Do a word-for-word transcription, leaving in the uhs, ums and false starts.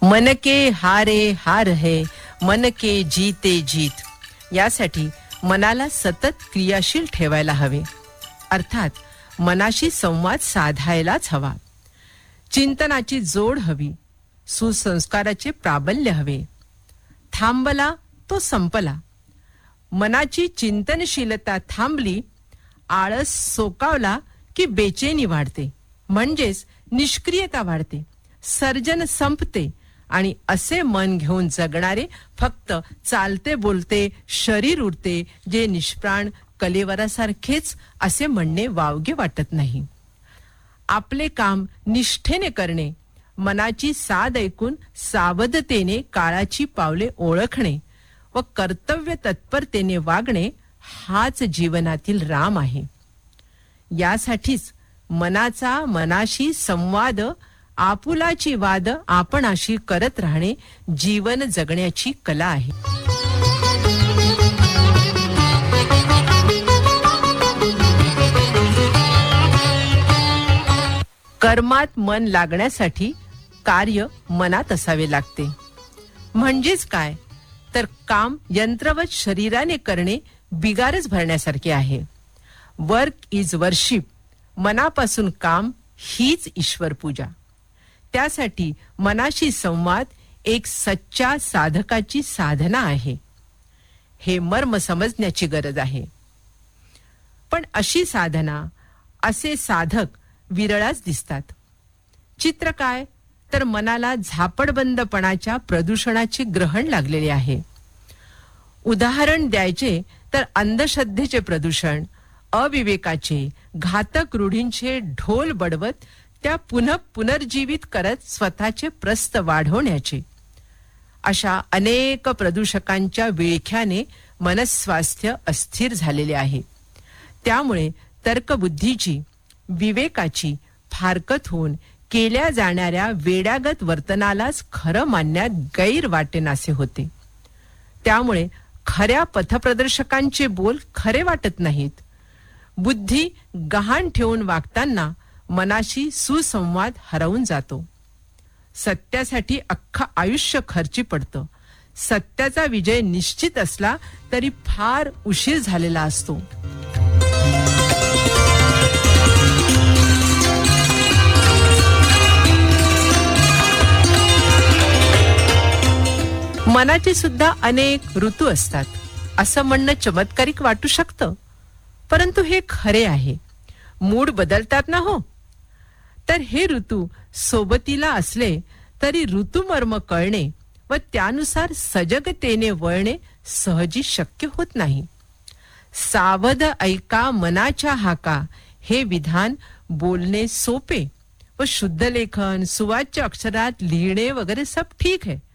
मन के हारे हार है, मन के जीते जीत. यासाठी मनाला सतत क्रियाशील ठेवायला हवे. अर्थात मनाशी संवाद साधायलाच हवा. चिंतनाची जोड हवी. सुसंस्काराचे प्राबल्य हवे. थांबला तो संपला. मनाची चिंतनशीलता थांबली, आळस सोकावला की बेचैनी वाढते, म्हणजेच निष्क्रियता वाढते, सर्जन संपते आणि असे मन घेऊन जगणारे फक्त चालते बोलते शरीर उरते, जे निष्प्राण कलेवरासारखेच असे म्हणणे वावगे वाटत नाही. आपले काम निष्ठेने करणे, मनाची साद ऐकून सावधतेने काळाची पावले ओळखणे व कर्तव्य तत्परतेने वागणे हाच जीवनातील राम आहे. यासाठीच मनाचा मनाशी संवाद, आपुलाची वाद आपणाशी करत राहणे जीवन जगण्याची कला आहे. कर्मात मन लागण्यासाठी कार्य मनात असावे लागते. म्हणजेच काय तर काम यंत्रवत शरीराने करणे बिगारच भरण्यासारखे आहे. Work is worship. मनापासून काम हीच ईश्वर पूजा. त्यासाठी मनाशी संवाद एक सच्चा साधकाची साधना आहे. हे मर्म समजण्याची गरज आहे. पण अशी साधना, असे साधक विरळाच दिसतात. चित्र काय तर मनाला झापडबंदपणाच्या प्रदूषणाचे ग्रहण लागलेले आहे. उदाहरण द्यायचे तर अंधश्रद्धेचे प्रदूषण, अविवेकाचे, घातक रूढींचे ढोल बडवत त्या पुनः पुनर्जीवित करत स्वतःचे प्रस्थ वाढवण्याचे. अशा अनेक प्रदूषकांच्या विळख्याने मनस्वास्थ्य अस्थिर झालेले आहे. त्यामुळे तर्कबुद्धीची, विवेकाची फारकत होऊन केल्या जाणाऱ्या वेड्यागत वर्तनालाच खरं मानण्यात गैर वाटेनासे होते. त्यामुळे खऱ्या पथप्रदर्शकांचे बोल खरे वाटत नाहीत. बुद्धी गहाण ठेवून वागताना मनाशी सुसंवाद हरवून जातो. सत्यासाठी अख्खं आयुष्य खर्ची पडतं. सत्याचा विजय निश्चित असला तरी फार उशीर झालेला असतो. मनाचे सुद्धा अनेक ऋतू असतात असं म्हणणं चमत्कारिक वाटू शकतं, परंतु हे खरे आहे. मूड बदलतात ना हो. तर हे ऋतू सोबतीला असले तरी ऋतुमर्म कळणे व त्यानुसार सजगतेने वळणे सहजी शक्य होत नाही. सावध ऐका मनाच्या हाका हे विधान बोलणे सोपे व शुद्ध लेखन, सुवाच्य अक्षरात लिहिणे वगैरे सब ठीक है,